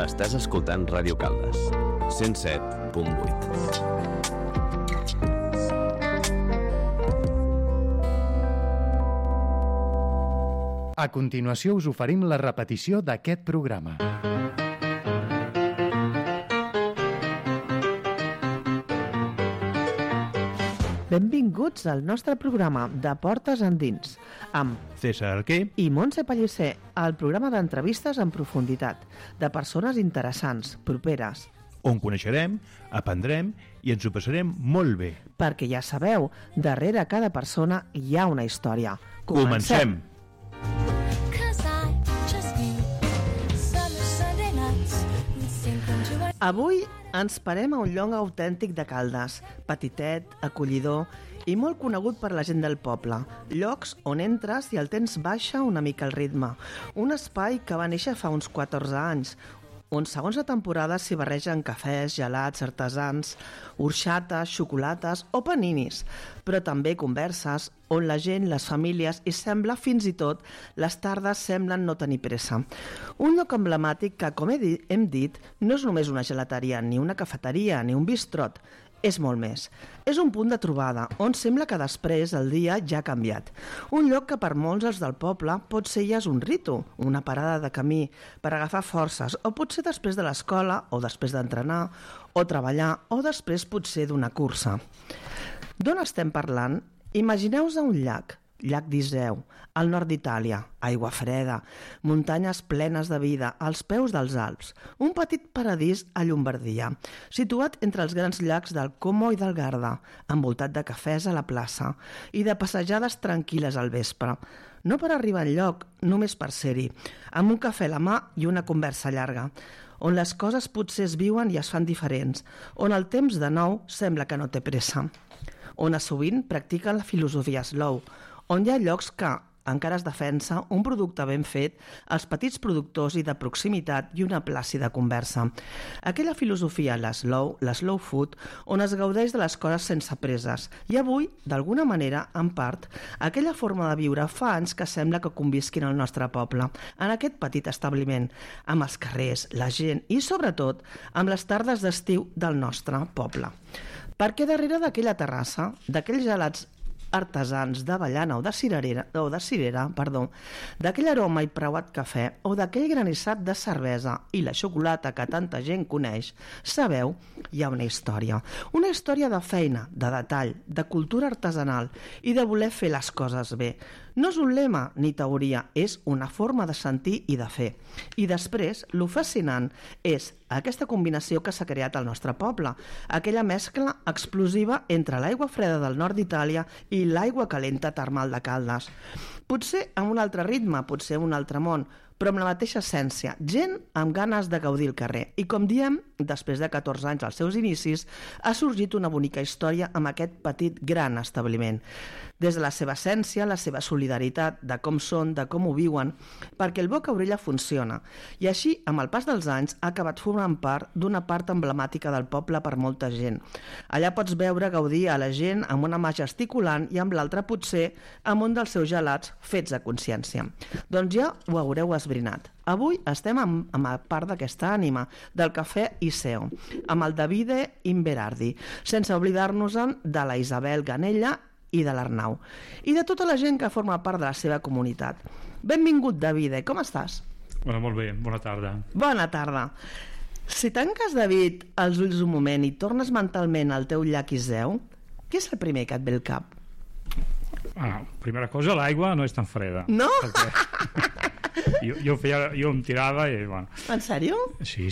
Estàs escoltant Ràdio Caldes, 107.8. A continuació us oferim la repetició d'aquest programa. Benvinguts al nostre programa de Portes Endins, amb César Arquer i Montse Pellicer, el programa d'entrevistes en profunditat, de persones interessants, properes. on coneixerem, aprendrem i ens ho passarem molt bé. Perquè ja sabeu, darrere cada persona hi ha una història. Comencem! Avui ens parem a un lloc autèntic de Caldes, petitet, acollidor i molt conegut per la gent del poble. Llocs on entres i el temps baixa una mica el ritme. Un espai que va néixer fa uns 14 anys, on segons la temporada s'hi barregen cafès, gelats, artesans, orxates, xocolates o paninis, però també converses on la gent, les famílies i sembla fins i tot les tardes semblen no tenir pressa. Un lloc emblemàtic que, com hem dit, no és només una gelateria, ni una cafeteria, ni un bistrot, és molt més. És un punt de trobada, on sembla que després el dia ja ha canviat. Un lloc que per molts els del poble pot ser ja és un ritu, una parada de camí per agafar forces, o potser després de l'escola, o després d'entrenar, o treballar, o després potser d'una cursa. D'on estem parlant? Imagineu-vos un llac d'Iseu, al nord d'Itàlia, aigua freda, muntanyes plenes de vida, als peus dels Alps, un petit paradís a Llombardia, situat entre els grans llacs del Como i del Garda, envoltat de cafès a la plaça i de passejades tranquil·les al vespre. No per arribar enlloc, només per ser-hi, amb un cafè a la mà i una conversa llarga, on les coses potser es viuen i es fan diferents, on el temps de nou sembla que no té pressa, on sovint practiquen la filosofia slow, on hi ha llocs que encara es defensa un producte ben fet, els petits productors i de proximitat i una plàcida conversa. Aquella filosofia, la slow food, on es gaudeix de les coses sense preses. I avui, d'alguna manera, en part, aquella forma de viure fa anys que sembla que convisquin al nostre poble, en aquest petit establiment, amb els carrers, la gent i, sobretot, amb les tardes d'estiu del nostre poble. Perquè darrere d'aquella terrassa, d'aquells gelats artesans d'avellana o de cirera, d'aquell aroma i preuat cafè o d'aquell granissat de cervesa i la xocolata que tanta gent coneix, sabeu, hi ha una història de feina, de detall, de cultura artesanal i de voler fer les coses bé. No és un lema ni teoria, és una forma de sentir i de fer. I després, lo fascinant és aquesta combinació que s'ha creat al nostre poble, aquella mescla explosiva entre l'aigua freda del nord d'Itàlia i l'aigua calenta termal de Caldes. Potser amb un altre ritme, potser amb un altre món, però amb la mateixa essència, gent amb ganes de gaudir el carrer. I com diem, després de 14 anys als seus inicis, ha sorgit una bonica història amb aquest petit gran establiment. Des de la seva essència, la seva solidaritat, de com són, de com ho viuen, perquè el boca-orella funciona. I així, amb el pas dels anys, ha acabat formant part d'una part emblemàtica del poble per molta gent. Allà pots veure gaudir a la gent amb una mà gesticulant i amb l'altra potser amb un dels seus gelats fets a consciència. Doncs ja ho haureu esbrinat. Avui estem amb a part d'aquesta ànima del cafè Iseo, amb el Davide Inverardi, sense oblidar-nos-en de la Isabel Ganella i de l'Arnau, i de tota la gent que forma part de la seva comunitat. Benvingut, Davide, com estàs? Molt bé, bona tarda. Bona tarda. Si tanques, David, els ulls un moment i tornes mentalment al teu llac Iseu, què és el primer que et ve al cap? Primera cosa, l'aigua no és tan freda. No? Jo em tirava i... Bueno. En sèrio? Sí.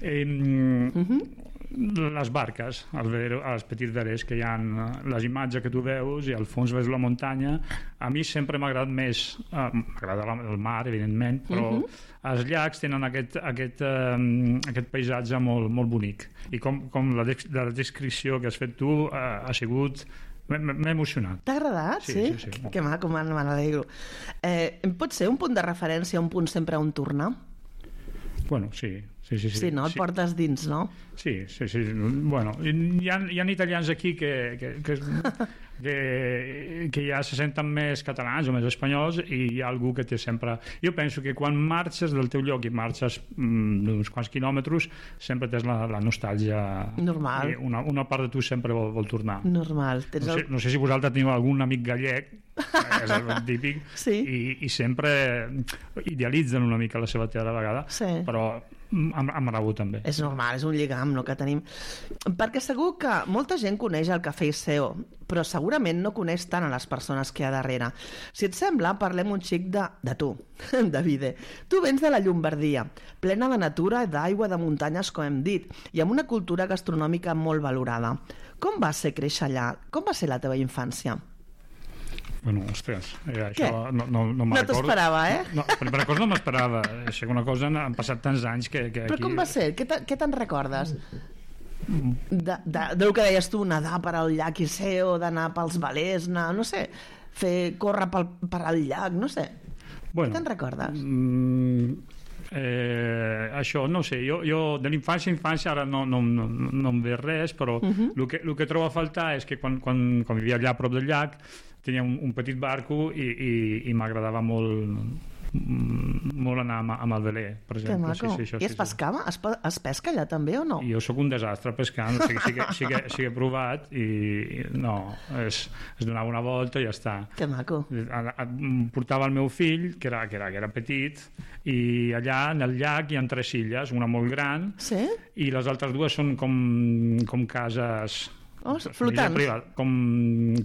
Les barques, els petits verers que hi ha, les imatges que tu veus i al fons veus la muntanya. A mi sempre m'ha agradat més, m'agrada el mar, evidentment, però els llacs tenen aquest paisatge molt bonic. I com la descripció que has fet tu ha sigut... M'ha emocionat. T'ha agradat? Sí. Que maco, me n'alegro. Pot ser un punt de referència, un punt sempre on tornar? Bueno, sí. Sí, no? Et portes dins, no? Sí. Bueno, hi ha italians aquí que que ja se senten més catalans o més espanyols, i hi ha algú que té sempre... Jo penso que quan marxes del teu lloc i marxes d'uns quants quilòmetres, sempre tens la nostàlgia. Normal. Una part de tu sempre vol tornar. Normal. No sé si vosaltres teniu algun amic gallec, és el típic, sí. i sempre idealitzen una mica la seva terra a vegada, sí. Però amb rebut també. És normal, és un lligam, no, que tenim. Perquè segur que molta gent coneix el Cafè Iseo, però segurament no coneix tant a les persones que hi ha darrere. Si et sembla, parlem un xic de tu, Davide. Tu vens de la Llombardia, plena de natura, d'aigua, de muntanyes, com hem dit, i amb una cultura gastronòmica molt valorada. Com va ser créixer allà? Com va ser la teva infància? Bueno, ostres, això no me'n recordo. No t'esperava, eh? No, per cosa no m'esperava. És una cosa, han passat tants anys que Però aquí... com va ser? Què te'n recordes? Del que deies tu, nedar per al llac Iseo, d'anar pels valers, no sé, córrer per al llac, no sé. Què te'n recordes? Això, no sé, jo de l'infància ara no em ve res, però el que trobo a faltar és que quan vivia allà a prop del llac tenia un petit barco i m'agradava molt anar amb el veler, per exemple. Sí, i es pescava? Es pesca allà també o no? Jo sóc un desastre pescant, sí que he provat i no, es donava una volta i ja està. Que maco. Portava el meu fill, que era petit, i allà en el llac hi ha 3 illes, una molt gran, sí? I les altres 2 són com cases... flotants. Com